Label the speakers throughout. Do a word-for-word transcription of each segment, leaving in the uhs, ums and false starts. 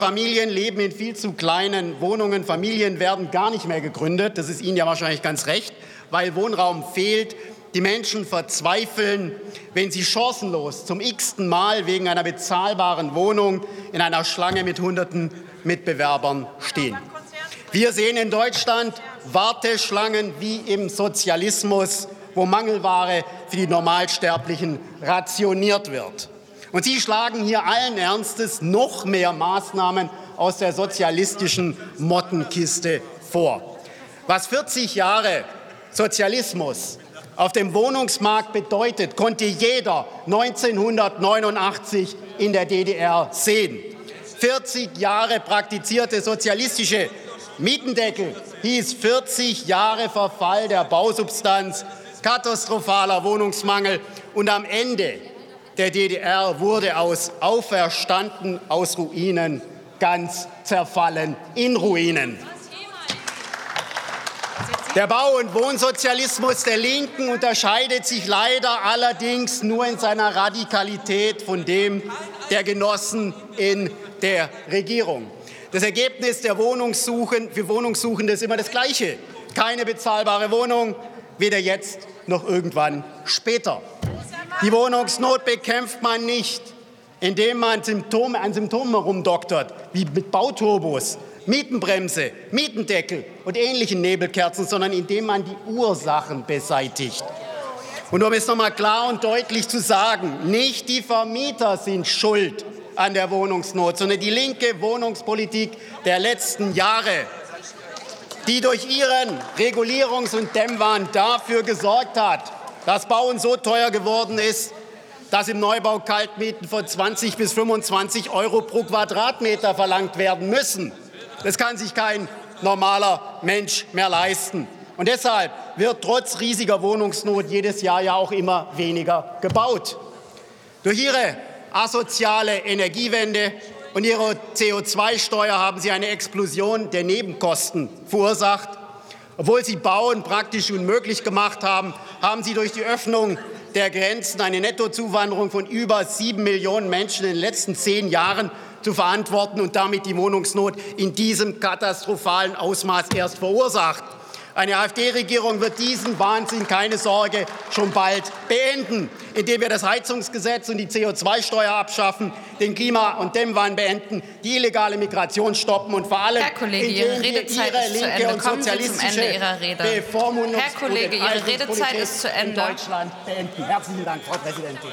Speaker 1: Familien leben in viel zu kleinen Wohnungen. Familien werden gar nicht mehr gegründet. Das ist Ihnen ja wahrscheinlich ganz recht, weil Wohnraum fehlt. Die Menschen verzweifeln, wenn sie chancenlos zum x-ten Mal wegen einer bezahlbaren Wohnung in einer Schlange mit Hunderten Mitbewerbern stehen. Wir sehen in Deutschland Warteschlangen wie im Sozialismus, wo Mangelware für die Normalsterblichen rationiert wird. Und Sie schlagen hier allen Ernstes noch mehr Maßnahmen aus der sozialistischen Mottenkiste vor. Was vierzig Jahre Sozialismus auf dem Wohnungsmarkt bedeutet, konnte jeder neunzehnhundertneunundachtzig in der D D R sehen. vierzig Jahre praktizierte sozialistische Mietendeckel hieß vierzig Jahre Verfall der Bausubstanz, katastrophaler Wohnungsmangel und am Ende der D D R wurde aus auferstanden aus Ruinen ganz zerfallen in Ruinen. Der Bau- und Wohnsozialismus der Linken unterscheidet sich leider allerdings nur in seiner Radikalität von dem der Genossen in der Regierung. Das Ergebnis der Wohnungssuchen für Wohnungssuchende ist immer das Gleiche. Keine bezahlbare Wohnung, weder jetzt noch irgendwann später. Die Wohnungsnot bekämpft man nicht, indem man Symptome, an Symptomen herumdoktert, wie mit Bauturbos, Mietenbremse, Mietendeckel und ähnlichen Nebelkerzen, sondern indem man die Ursachen beseitigt. Und um es noch mal klar und deutlich zu sagen, nicht die Vermieter sind schuld an der Wohnungsnot, sondern die linke Wohnungspolitik der letzten Jahre, die durch ihren Regulierungs- und Dämmwahn dafür gesorgt hat, dass Bauen so teuer geworden ist, dass im Neubau Kaltmieten von zwanzig bis fünfundzwanzig Euro pro Quadratmeter verlangt werden müssen. Das kann sich kein normaler Mensch mehr leisten. Und deshalb wird trotz riesiger Wohnungsnot jedes Jahr ja auch immer weniger gebaut. Durch ihre asoziale Energiewende und ihre C O zwei Steuer haben sie eine Explosion der Nebenkosten verursacht. Obwohl sie Bauen praktisch unmöglich gemacht haben, haben sie durch die Öffnung der Grenzen eine Nettozuwanderung von über sieben Millionen Menschen in den letzten zehn Jahren zu verantworten und damit die Wohnungsnot in diesem katastrophalen Ausmaß erst verursacht. Eine AfD-Regierung wird diesen Wahnsinn, keine Sorge, schon bald beenden, indem wir das Heizungsgesetz und die C O zwei Steuer abschaffen, den Klima- und Dämmwahn beenden, die illegale Migration stoppen und vor allem,
Speaker 2: Herr Kollege, Ihre Redezeit ist zu Ende. Kommen Sie zum Ende Ihrer Rede. Herr Kollege, Ihre Redezeit ist zu Ende.
Speaker 1: In Deutschland beenden. Herzlichen Dank, Frau Präsidentin.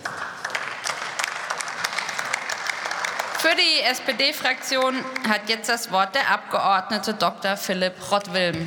Speaker 2: Für die S P D-Fraktion hat jetzt das Wort der Abgeordnete Doktor Philipp Rottwilm.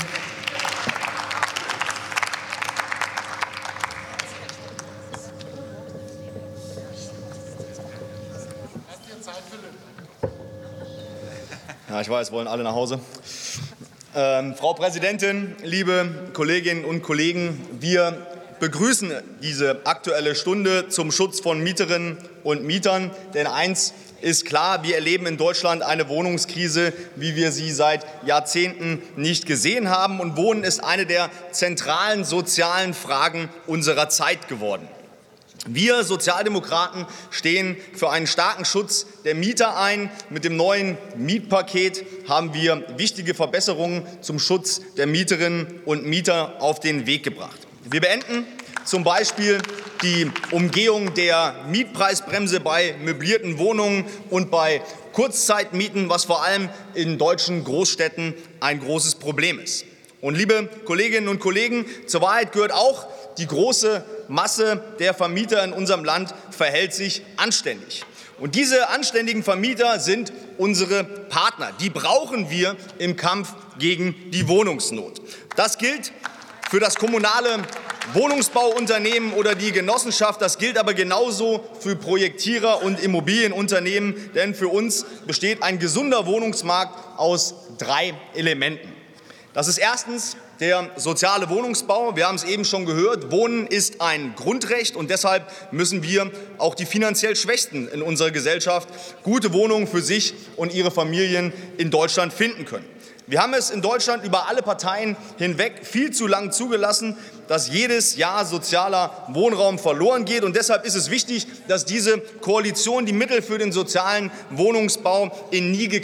Speaker 3: Ja, ich weiß, wollen alle nach Hause. Ähm, Frau Präsidentin, liebe Kolleginnen und Kollegen, wir begrüßen diese Aktuelle Stunde zum Schutz von Mieterinnen und Mietern. Denn eins ist klar, wir erleben in Deutschland eine Wohnungskrise, wie wir sie seit Jahrzehnten nicht gesehen haben. Und Wohnen ist eine der zentralen sozialen Fragen unserer Zeit geworden. Wir Sozialdemokraten stehen für einen starken Schutz der Mieter ein. Mit dem neuen Mietpaket haben wir wichtige Verbesserungen zum Schutz der Mieterinnen und Mieter auf den Weg gebracht. Wir beenden zum Beispiel die Umgehung der Mietpreisbremse bei möblierten Wohnungen und bei Kurzzeitmieten, was vor allem in deutschen Großstädten ein großes Problem ist. Und liebe Kolleginnen und Kollegen, zur Wahrheit gehört auch, die große Masse der Vermieter in unserem Land verhält sich anständig. Und diese anständigen Vermieter sind unsere Partner. Die brauchen wir im Kampf gegen die Wohnungsnot. Das gilt für das kommunale Wohnungsbauunternehmen oder die Genossenschaft. Das gilt aber genauso für Projektierer und Immobilienunternehmen. Denn für uns besteht ein gesunder Wohnungsmarkt aus drei Elementen. Das ist erstens der soziale Wohnungsbau. Wir haben es eben schon gehört. Wohnen ist ein Grundrecht und deshalb müssen wir auch die finanziell Schwächsten in unserer Gesellschaft gute Wohnungen für sich und ihre Familien in Deutschland finden können. Wir haben es in Deutschland über alle Parteien hinweg viel zu lang zugelassen, dass jedes Jahr sozialer Wohnraum verloren geht. Und deshalb ist es wichtig, dass diese Koalition die Mittel für den sozialen Wohnungsbau in nie